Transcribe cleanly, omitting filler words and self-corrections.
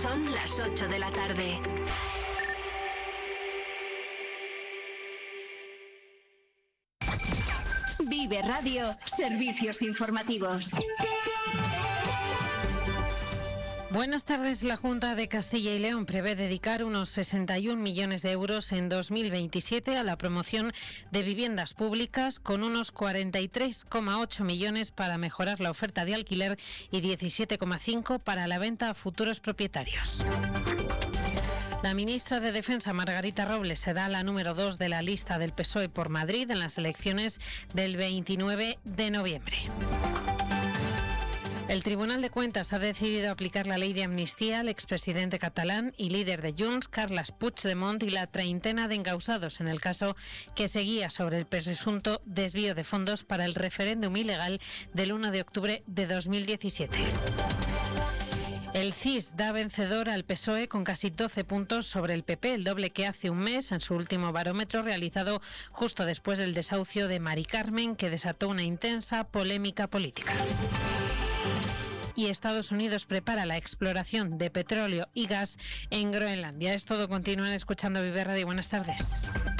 Son las 8 de la tarde. Vive Radio, servicios informativos. Buenas tardes. La Junta de Castilla y León prevé dedicar unos 61 millones de euros en 2027 a la promoción de viviendas públicas, con unos 43,8 millones para mejorar la oferta de alquiler y 17,5 para la venta a futuros propietarios. La ministra de Defensa, Margarita Robles, será la número 2 de la lista del PSOE por Madrid en las elecciones del 29 de noviembre. El Tribunal de Cuentas ha decidido aplicar la ley de amnistía al expresidente catalán y líder de Junts, Carles Puigdemont, y la treintena de encausados en el caso que seguía sobre el presunto desvío de fondos para el referéndum ilegal del 1 de octubre de 2017. El CIS da vencedor al PSOE con casi 12 puntos sobre el PP, el doble que hace un mes en su último barómetro realizado justo después del desahucio de Mari Carmen, que desató una intensa polémica política. Y Estados Unidos prepara la exploración de petróleo y gas en Groenlandia. Es todo. Continúan escuchando Vive Radio. Buenas tardes.